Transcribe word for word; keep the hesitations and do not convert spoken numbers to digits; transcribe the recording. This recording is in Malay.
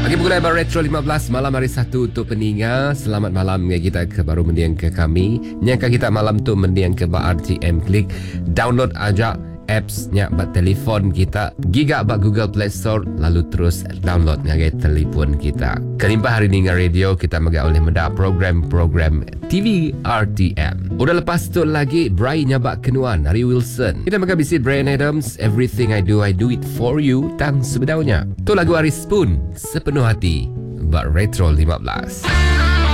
Okey, pukul lebar Retro lima belas malam hari Sabtu untuk peningat. Selamat malam kita ke baru mendiang ke kami. Nyangka kita malam tu mendiang ke R T M Klik. Download aja apps-nya buat telefon kita, Giga buat Google Play Store, lalu terus download ngagai telefon kita. Kenimpah hari ni ngah radio kita maga oleh mendak program-program T V R T M. Udah lepas tu lagi Bray nyabak kenuan Harry Wilson. Kita maga bisi Bryan Adams, Everything I Do I Do It For You tang sebedaunya. Tu lagu Aris Spoon, Sepenuh Hati buat Retro lima belas.